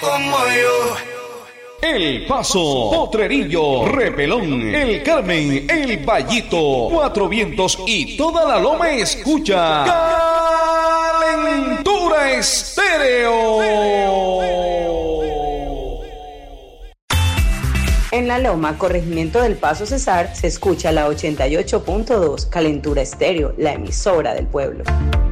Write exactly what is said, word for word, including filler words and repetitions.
Como yo. El Paso, Potrerillo, Repelón, El Carmen, El Vallito, Cuatro Vientos y toda la Loma escucha Calentura Estéreo. En La Loma, corregimiento del Paso Cesar, se escucha la ochenta y ocho punto dos, Calentura Estéreo, la emisora del pueblo.